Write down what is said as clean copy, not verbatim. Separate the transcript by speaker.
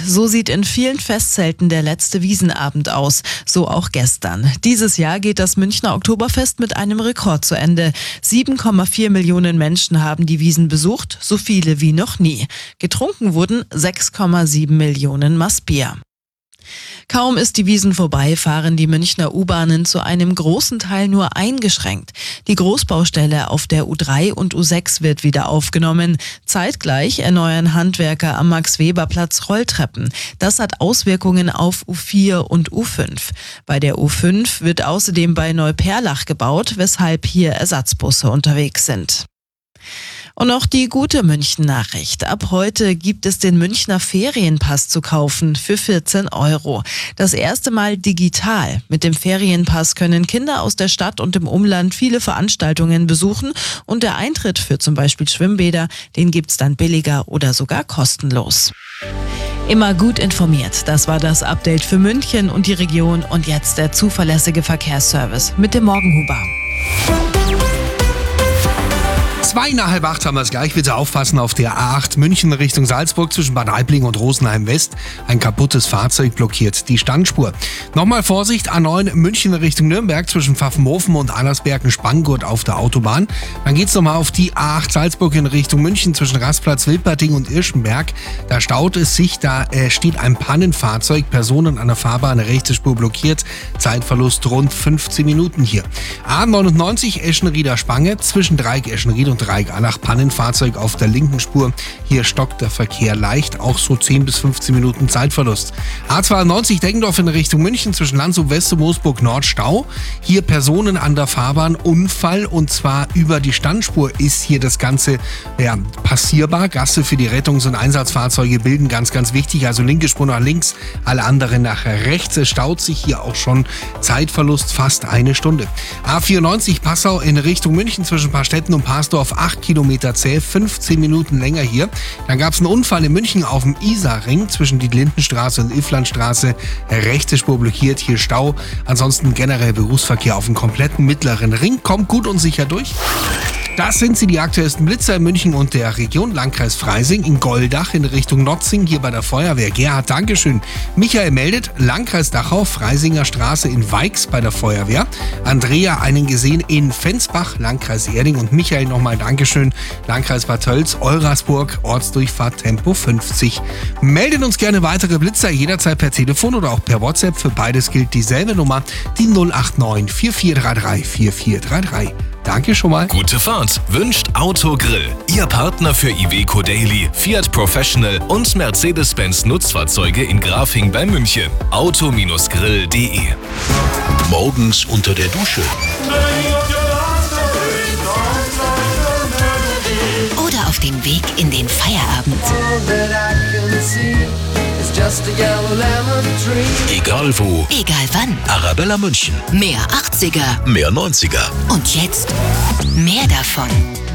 Speaker 1: So sieht in vielen Festzelten der letzte Wiesenabend aus. So auch gestern. Dieses Jahr geht das Münchner Oktoberfest mit einem Rekord zu Ende. 7,4 Millionen Menschen haben die Wiesn besucht, so viele wie noch nie. Getrunken wurden 6,7 Millionen Maß Bier. Kaum ist die Wiesn vorbei, fahren die Münchner U-Bahnen zu einem großen Teil nur eingeschränkt. Die Großbaustelle auf der U3 und U6 wird wieder aufgenommen. Zeitgleich erneuern Handwerker am Max-Weber-Platz Rolltreppen. Das hat Auswirkungen auf U4 und U5. Bei der U5 wird außerdem bei Neuperlach gebaut, weshalb hier Ersatzbusse unterwegs sind. Und noch die gute München-Nachricht. Ab heute gibt es den Münchner Ferienpass zu kaufen für 14 €. Das erste Mal digital. Mit dem Ferienpass können Kinder aus der Stadt und im Umland viele Veranstaltungen besuchen und der Eintritt für zum Beispiel Schwimmbäder, den gibt's dann billiger oder sogar kostenlos. Immer gut informiert. Das war das Update für München und die Region und jetzt der zuverlässige Verkehrsservice mit dem Morgenhuber.
Speaker 2: 7:45 haben wir es gleich. Bitte aufpassen auf der A8 München Richtung Salzburg zwischen Bad Aibling und Rosenheim West. Ein kaputtes Fahrzeug blockiert die Standspur. Nochmal Vorsicht, A9 München Richtung Nürnberg zwischen Pfaffenhofen und Allersbergen-Spanngurt auf der Autobahn. Dann geht's nochmal auf die A8 Salzburg in Richtung München zwischen Rastplatz Wilperting und Irschenberg. Da staut es sich, da steht ein Pannenfahrzeug, Personen an der Fahrbahn, rechte Spur blockiert. Zeitverlust rund 15 Minuten hier. A99 Eschenrieder Spange zwischen Dreieck Eschenried und Dreieck-Allach, Pannenfahrzeug auf der linken Spur. Hier stockt der Verkehr leicht, auch so 10 bis 15 Minuten Zeitverlust. A92 Deggendorf in Richtung München zwischen Landshut West und Moosburg Nord Stau. Hier Personen an der Fahrbahn, Unfall und zwar über die Standspur ist hier das Ganze passierbar. Gasse für die Rettungs- und Einsatzfahrzeuge bilden ganz, ganz wichtig. Also linke Spur nach links, alle anderen nach rechts. Es staut sich hier auch schon, Zeitverlust fast eine Stunde. A94 Passau in Richtung München zwischen Paarstetten und Parsdorf 8 Kilometer zäh, 15 Minuten länger hier. Dann gab es einen Unfall in München auf dem Isarring zwischen die Lindenstraße und Ifflandstraße. Rechte Spur blockiert, hier Stau. Ansonsten generell Berufsverkehr auf dem kompletten mittleren Ring. Kommt gut und sicher durch. Das sind sie, die aktuellsten Blitzer in München und der Region. Landkreis Freising in Goldach in Richtung Notzing, hier bei der Feuerwehr. Gerhard, Dankeschön. Michael meldet, Landkreis Dachau, Freisinger Straße in Weix bei der Feuerwehr. Andrea, einen gesehen in Fensbach, Landkreis Erding. Und Michael nochmal Dankeschön, Landkreis Bad Tölz, Eurasburg, Ortsdurchfahrt Tempo 50. Meldet uns gerne weitere Blitzer, jederzeit per Telefon oder auch per WhatsApp. Für beides gilt dieselbe Nummer, die 089 4433 4433. Danke schon mal.
Speaker 3: Gute Fahrt wünscht Autogrill. Ihr Partner für Iveco Daily, Fiat Professional und Mercedes-Benz Nutzfahrzeuge in Grafing bei München. Auto-grill.de.
Speaker 4: Morgens unter der Dusche.
Speaker 5: Oder auf dem Weg in den Feierabend.
Speaker 4: Egal wo.
Speaker 5: Egal wann.
Speaker 4: Arabella München.
Speaker 5: Mehr 80er.
Speaker 4: Mehr 90er.
Speaker 5: Und jetzt mehr davon.